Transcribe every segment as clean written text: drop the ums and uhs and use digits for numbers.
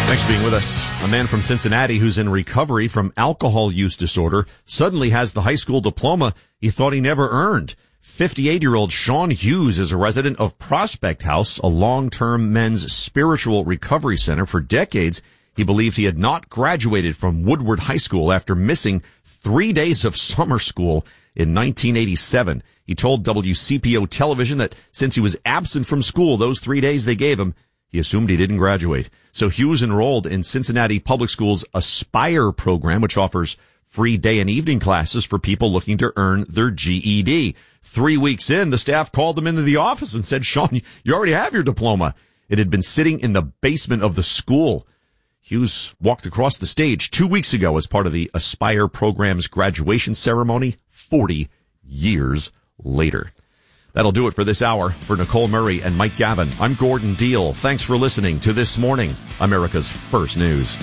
Thanks for being with us. A man from Cincinnati who's in recovery from alcohol use disorder suddenly has the high school diploma he thought he never earned. 58-year-old Sean Hughes is a resident of Prospect House, a long-term men's spiritual recovery center. For decades, he believed he had not graduated from Woodward High School after missing 3 days of summer school in 1987. He told WCPO television that since he was absent from school those 3 days they gave him, he assumed he didn't graduate. So Hughes enrolled in Cincinnati Public Schools' Aspire program, which offers free day and evening classes for people looking to earn their GED. 3 weeks in, the staff called him into the office and said, "Sean, you already have your diploma." It had been sitting in the basement of the school. Hughes walked across the stage 2 weeks ago as part of the Aspire program's graduation ceremony, 40 years later. That'll do it for this hour. For Nicole Murray and Mike Gavin, I'm Gordon Deal. Thanks for listening to This Morning, America's First News.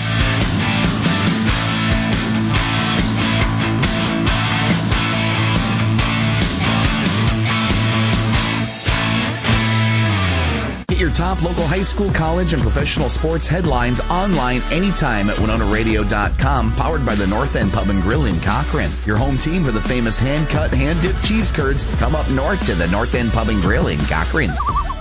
Get your top local high school, college, and professional sports headlines online anytime at WinonaRadio.com, powered by the North End Pub and Grill in Cochrane. Your home team for the famous hand-cut, hand-dipped cheese curds. Come up north to the North End Pub and Grill in Cochrane.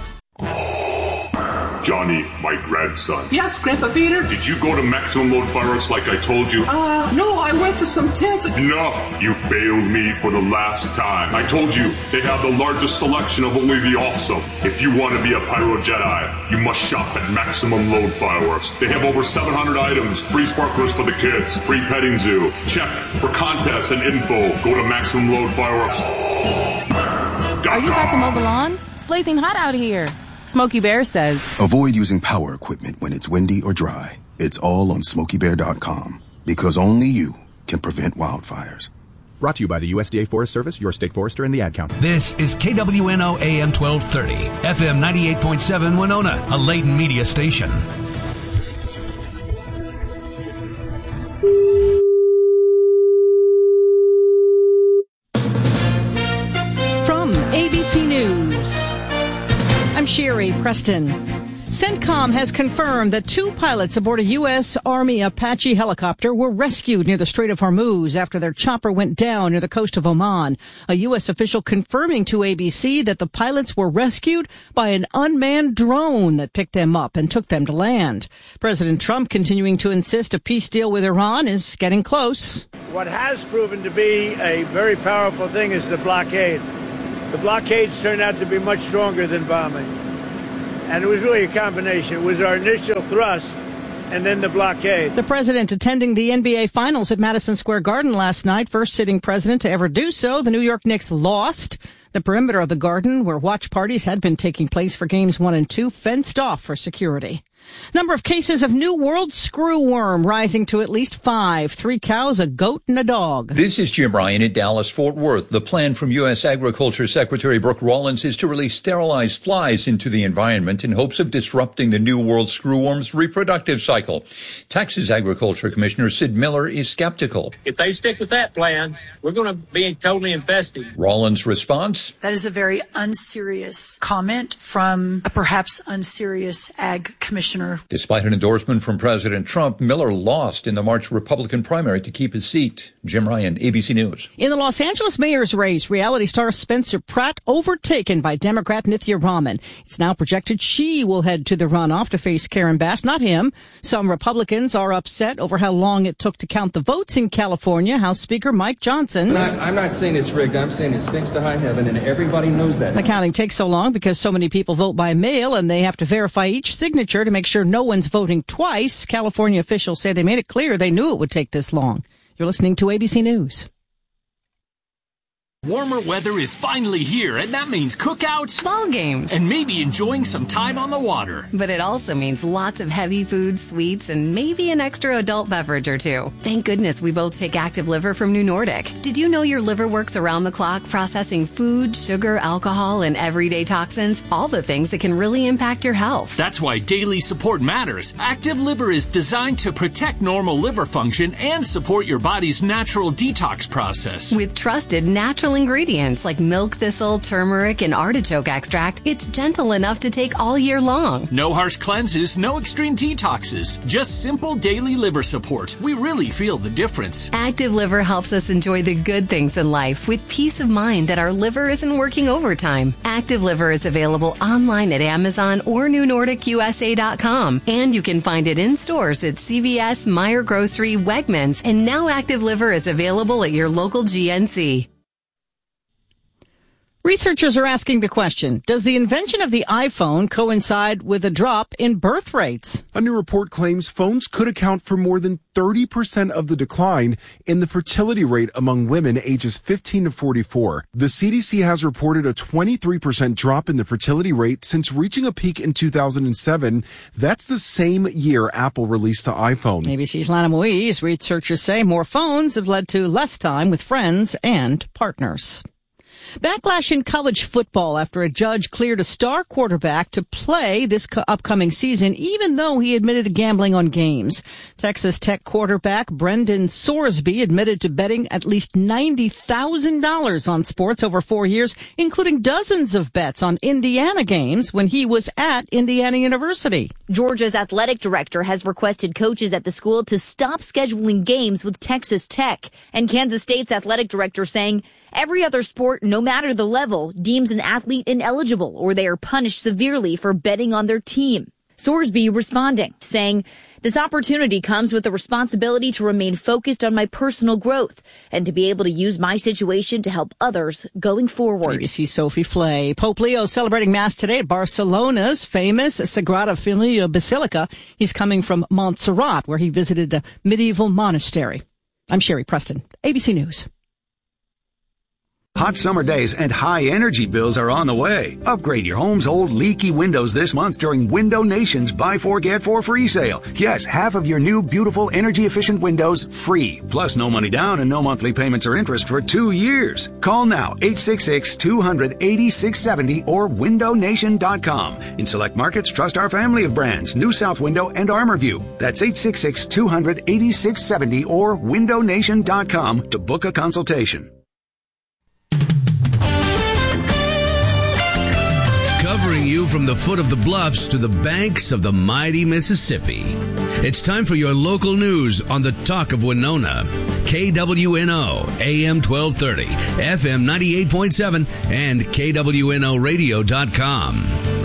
Johnny, my grandson. Yes, Grandpa Peter? Did you go to Maximum Load Fireworks like I told you? No, I went to some tents. Enough! You failed me for the last time. I told you, they have the largest selection of only the awesome. If you want to be a Pyro Jedi, you must shop at Maximum Load Fireworks. They have over 700 items, free sparklers for the kids, free petting zoo. Check for contests and info. Go to Maximum Load Fireworks. Are you about to mow the lawn? It's blazing hot out here. Smokey Bear says, avoid using power equipment when it's windy or dry. It's all on SmokeyBear.com, because only you can prevent wildfires. Brought to you by the USDA Forest Service, your state forester, and the Ad Council. This is KWNO AM 1230, FM 98.7 Winona, a Layton media station. From ABC News, I'm Sherry Preston. CENTCOM has confirmed that 2 pilots aboard a U.S. Army Apache helicopter were rescued near the Strait of Hormuz after their chopper went down near the coast of Oman. A U.S. official confirming to ABC that the pilots were rescued by an unmanned drone that picked them up and took them to land. President Trump continuing to insist a peace deal with Iran is getting close. What has proven to be a very powerful thing is the blockade. The blockades turned out to be much stronger than bombing. And it was really a combination. It was our initial thrust and then the blockade. The president attending the NBA Finals at Madison Square Garden last night, first sitting president to ever do so. The New York Knicks lost. The perimeter of the Garden, where watch parties had been taking place for games 1 and 2, fenced off for security. Number of cases of New World screwworm rising to at least 5. 3 cows, a goat, and a dog. This is Jim Ryan in Dallas-Fort Worth. The plan from U.S. Agriculture Secretary Brooke Rollins is to release sterilized flies into the environment in hopes of disrupting the New World screwworm's reproductive cycle. Texas Agriculture Commissioner Sid Miller is skeptical. If they stick with that plan, we're going to be totally infested. Rollins' response? That is a very unserious comment from a perhaps unserious ag commissioner. Despite an endorsement from President Trump, Miller lost in the March Republican primary to keep his seat. Jim Ryan, ABC News. In the Los Angeles mayor's race, reality star Spencer Pratt overtaken by Democrat Nithya Raman. It's now projected she will head to the runoff to face Karen Bass, not him. Some Republicans are upset over how long it took to count the votes in California. House Speaker Mike Johnson. I'm not saying it's rigged. I'm saying it stinks to high heaven, and everybody knows that. The counting takes so long because so many people vote by mail, and they have to verify each signature to make sure no one's voting twice. California officials say they made it clear they knew it would take this long. You're listening to ABC News. Warmer weather is finally here, and that means cookouts, ball games, and maybe enjoying some time on the water. But it also means lots of heavy food, sweets, and maybe an extra adult beverage or 2. Thank goodness we both take Active Liver from New Nordic. Did you know your liver works around the clock processing food, sugar, alcohol, and everyday toxins? All the things that can really impact your health. That's why daily support matters. Active Liver is designed to protect normal liver function and support your body's natural detox process. With trusted natural natural ingredients like milk thistle, turmeric, and artichoke extract, it's gentle enough to take all year long. No harsh cleanses, no extreme detoxes. Just simple daily liver support. We really feel the difference. Active Liver helps us enjoy the good things in life with peace of mind that our liver isn't working overtime. Active Liver is available online at Amazon or NewNordicUSA.com. And you can find it in stores at CVS, Meijer Grocery, Wegmans, and now Active Liver is available at your local GNC. Researchers are asking the question, does the invention of the iPhone coincide with a drop in birth rates? A new report claims phones could account for more than 30% of the decline in the fertility rate among women ages 15 to 44. The CDC has reported a 23% drop in the fertility rate since reaching a peak in 2007. That's the same year Apple released the iPhone. ABC's Lana Moise, researchers say more phones have led to less time with friends and partners. Backlash in college football after a judge cleared a star quarterback to play this upcoming season, even though he admitted to gambling on games. Texas Tech quarterback Brendan Sorsby admitted to betting at least $90,000 on sports over 4 years, including dozens of bets on Indiana games when he was at Indiana University. Georgia's athletic director has requested coaches at the school to stop scheduling games with Texas Tech. And Kansas State's athletic director saying every other sport, no matter the level, deems an athlete ineligible or they are punished severely for betting on their team. Sorsby responding, saying, this opportunity comes with the responsibility to remain focused on my personal growth and to be able to use my situation to help others going forward. ABC's Sophie Flay. Pope Leo celebrating Mass today at Barcelona's famous Sagrada Familia Basilica. He's coming from Montserrat, where he visited a medieval monastery. I'm Sherry Preston, ABC News. Hot summer days and high energy bills are on the way. Upgrade your home's old leaky windows this month during Window Nation's Buy 4 Get 4 free sale. Yes, half of your new beautiful energy efficient windows free. Plus no money down and no monthly payments or interest for 2 years. Call now 866-200-8670 or windownation.com. In select markets, trust our family of brands, New South Window and ArmorView. That's 866-200-8670 or windownation.com to book a consultation. Covering you from the foot of the bluffs to the banks of the mighty Mississippi. It's time for your local news on the Talk of Winona. KWNO, AM 1230, FM 98.7, and KWNOradio.com.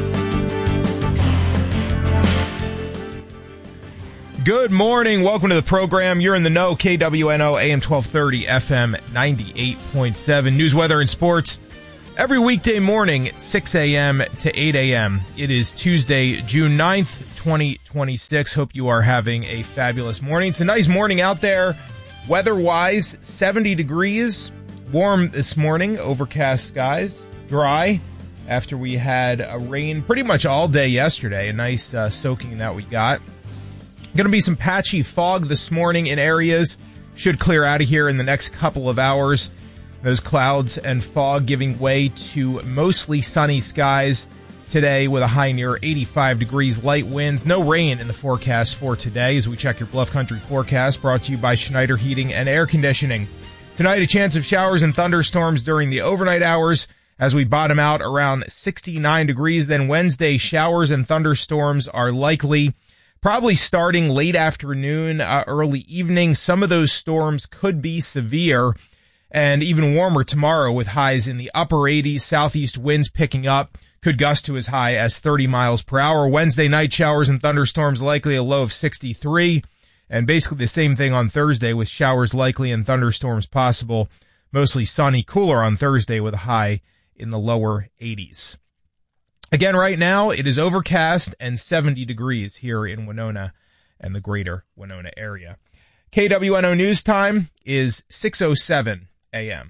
Good morning. Welcome to the program. You're in the know. KWNO, AM 1230, FM 98.7. News, weather, and sports. Every weekday morning, 6 a.m. to 8 a.m. It is Tuesday, June 9th, 2026. Hope you are having a fabulous morning. It's a nice morning out there. Weather-wise, 70 degrees. Warm this morning. Overcast skies. Dry after we had a rain pretty much all day yesterday. A nice soaking that we got. Going to be some patchy fog this morning in areas. Should clear out of here in the next couple of hours. Those clouds and fog giving way to mostly sunny skies today with a high near 85 degrees, light winds. No rain in the forecast for today as we check your Bluff Country forecast, brought to you by Schneider Heating and Air Conditioning. Tonight, a chance of showers and thunderstorms during the overnight hours as we bottom out around 69 degrees. Then Wednesday, showers and thunderstorms are likely, probably starting late afternoon, early evening. Some of those storms could be severe. And even warmer tomorrow with highs in the upper 80s, southeast winds picking up, could gust to as high as 30 miles per hour. Wednesday night showers and thunderstorms likely, a low of 63. And basically the same thing on Thursday with showers likely and thunderstorms possible. Mostly sunny, cooler on Thursday with a high in the lower 80s. Again, right now it is overcast and 70 degrees here in Winona and the greater Winona area. KWNO News Time is 6:07 a.m.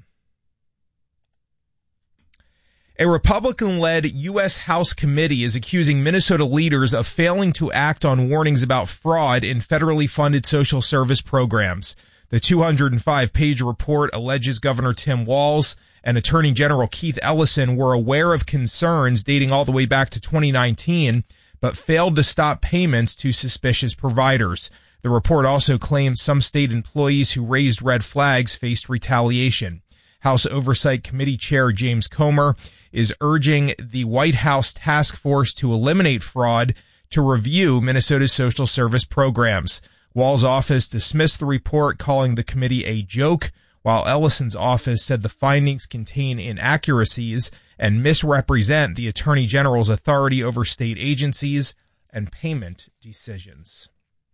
A Republican-led U.S. House committee is accusing Minnesota leaders of failing to act on warnings about fraud in federally funded social service programs. The 205-page report alleges Governor Tim Walz and Attorney General Keith Ellison were aware of concerns dating all the way back to 2019, but failed to stop payments to suspicious providers. The report also claims some state employees who raised red flags faced retaliation. House Oversight Committee Chair James Comer is urging the White House task force to eliminate fraud to review Minnesota's social service programs. Wall's office dismissed the report, calling the committee a joke, while Ellison's office said the findings contain inaccuracies and misrepresent the Attorney General's authority over state agencies and payment decisions.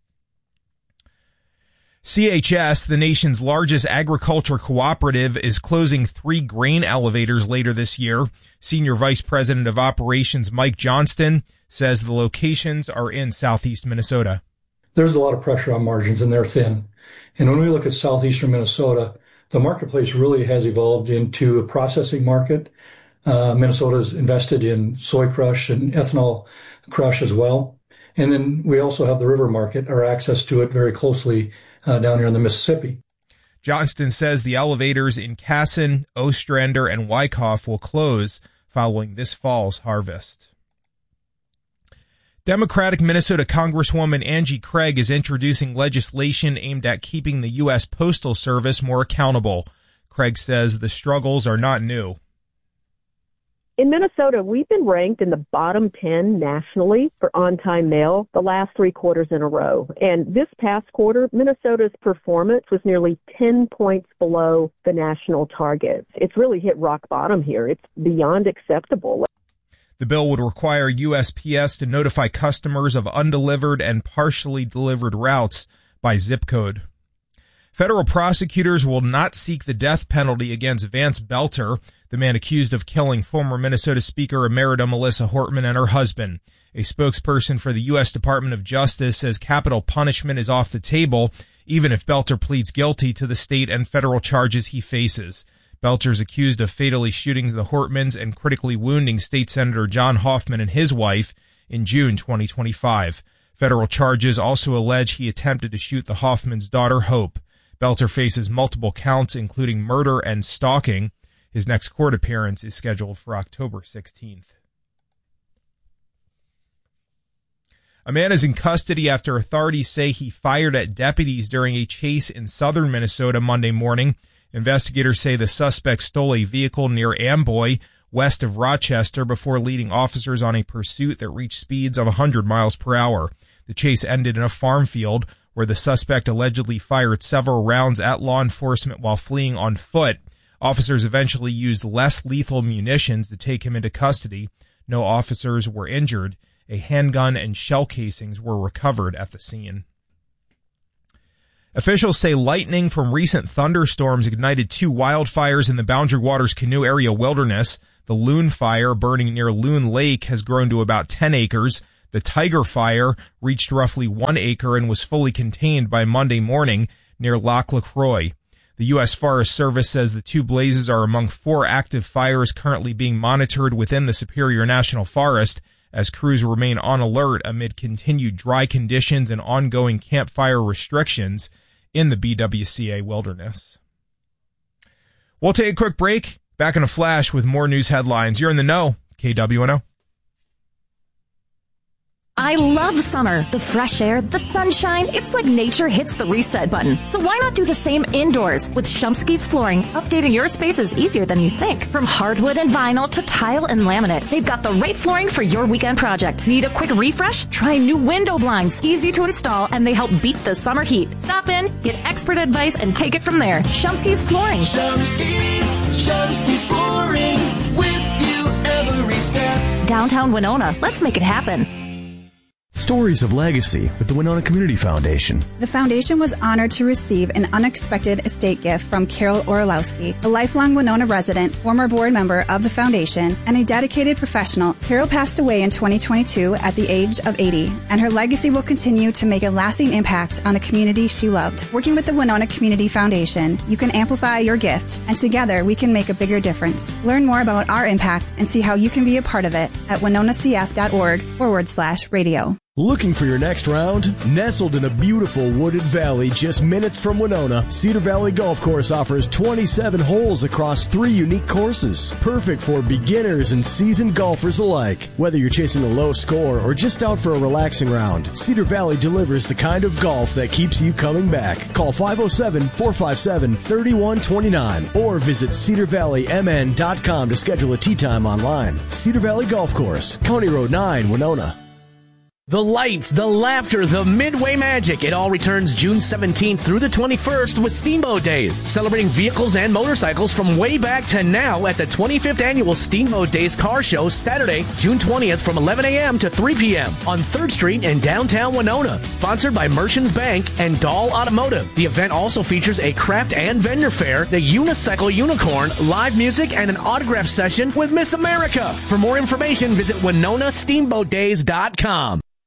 CHS, the nation's largest agriculture cooperative, is closing 3 grain elevators later this year. Senior Vice President of Operations Mike Johnston says the locations are in southeast Minnesota. There's a lot of pressure on margins, and they're thin. And when we look at southeastern Minnesota, the marketplace really has evolved into a processing market. Minnesota's invested in soy crush and ethanol crush as well. And then we also have the river market, or access to it very closely down here in the Mississippi. Johnston says the elevators in Casson, Ostrander, and Wyckoff will close following this fall's harvest. Democratic Minnesota Congresswoman Angie Craig is introducing legislation aimed at keeping the U.S. Postal Service more accountable. Craig says the struggles are not new. In Minnesota, we've been ranked in the bottom 10 nationally for on-time mail the last 3 quarters in a row. And this past quarter, Minnesota's performance was nearly 10 points below the national target. It's really hit rock bottom here. It's beyond acceptable. The bill would require USPS to notify customers of undelivered and partially delivered routes by zip code. Federal prosecutors will not seek the death penalty against Vance Belter, the man accused of killing former Minnesota Speaker Emerita Melissa Hortman and her husband. A spokesperson for the U.S. Department of Justice says capital punishment is off the table, even if Belter pleads guilty to the state and federal charges he faces. Belter is accused of fatally shooting the Hortmans and critically wounding State Senator John Hoffman and his wife in June 2025. Federal charges also allege he attempted to shoot the Hoffmans' daughter, Hope. Belter faces multiple counts, including murder and stalking. His next court appearance is scheduled for October 16th. A man is in custody after authorities say he fired at deputies during a chase in southern Minnesota Monday morning. Investigators say the suspect stole a vehicle near Amboy, west of Rochester, before leading officers on a pursuit that reached speeds of 100 miles per hour. The chase ended in a farm field where the suspect allegedly fired several rounds at law enforcement while fleeing on foot. Officers eventually used less lethal munitions to take him into custody. No officers were injured. A handgun and shell casings were recovered at the scene. Officials say lightning from recent thunderstorms ignited 2 wildfires in the Boundary Waters Canoe Area Wilderness. The Loon Fire, burning near Loon Lake, has grown to about 10 acres. The Tiger Fire reached roughly 1 acre and was fully contained by Monday morning near Lac LaCroix. The U.S. Forest Service says the 2 blazes are among 4 active fires currently being monitored within the Superior National Forest, as crews remain on alert amid continued dry conditions and ongoing campfire restrictions in the BWCA wilderness. We'll take a quick break. Back in a flash with more news headlines. You're in the know, KWNO. I love summer. The fresh air, the sunshine. It's like nature hits the reset button. So why not do the same indoors? With Shumsky's Flooring, updating your space is easier than you think. From hardwood and vinyl to tile and laminate, they've got the right flooring for your weekend project. Need a quick refresh? Try new window blinds. Easy to install, and they help beat the summer heat. Stop in, get expert advice, and take it from there. Shumsky's Flooring. Shumsky's Flooring. With you every step. Downtown Winona. Let's make it happen. Stories of Legacy with the Winona Community Foundation. The foundation was honored to receive an unexpected estate gift from Carol Orlowski, a lifelong Winona resident, former board member of the foundation, and a dedicated professional. Carol passed away in 2022 at the age of 80, and her legacy will continue to make a lasting impact on the community she loved. Working with the Winona Community Foundation, you can amplify your gift, and together we can make a bigger difference. Learn more about our impact and see how you can be a part of it at winonacf.org/radio. Looking for your next round? Nestled in a beautiful wooded valley just minutes from Winona, Cedar Valley Golf Course offers 27 holes across 3 unique courses. Perfect for beginners and seasoned golfers alike. Whether you're chasing a low score or just out for a relaxing round, Cedar Valley delivers the kind of golf that keeps you coming back. Call 507-457-3129 or visit cedarvalleymn.com to schedule a tee time online. Cedar Valley Golf Course, County Road 9, Winona. The lights, the laughter, the Midway magic. It all returns June 17th through the 21st with Steamboat Days, celebrating vehicles and motorcycles from way back to now at the 25th Annual Steamboat Days Car Show, Saturday, June 20th from 11 a.m. to 3 p.m. on 3rd Street in downtown Winona. Sponsored by Merchants Bank and Dahl Automotive. The event also features a craft and vendor fair, the Unicycle Unicorn, live music, and an autograph session with Miss America. For more information, visit WinonaSteamboatDays.com.